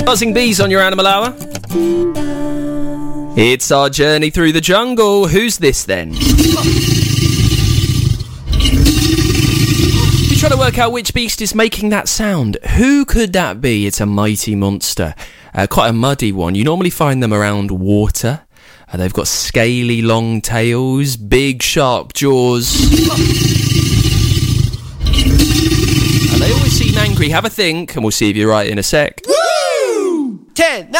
Buzzing bees on your Animal Hour. It's our journey through the jungle. Who's this then? You're trying to work out which beast is making that sound. Who could that be? It's a mighty monster. Quite a muddy one. You normally find them around water. They've got scaly long tails, big sharp jaws. And they always seem angry. Have a think and we'll see if you're right in a sec. Woo! 10,